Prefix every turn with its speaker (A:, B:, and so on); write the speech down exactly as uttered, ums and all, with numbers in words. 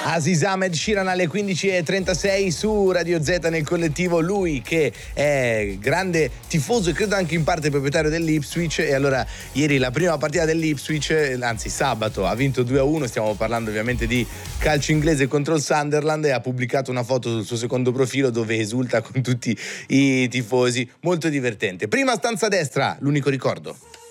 A: Aziz Ahmed Shiran alle quindici e trentasei su Radio Z nel collettivo, lui che è grande tifoso e credo anche in parte proprietario dell'Ipswich, e allora ieri la prima partita dell'Ipswich, anzi sabato, ha vinto due a uno, stiamo parlando ovviamente di calcio inglese contro il Sunderland, e ha pubblicato una foto sul suo secondo profilo dove esulta con tutti i tifosi, molto divertente. Prima stanza destra, l'unico ricordo.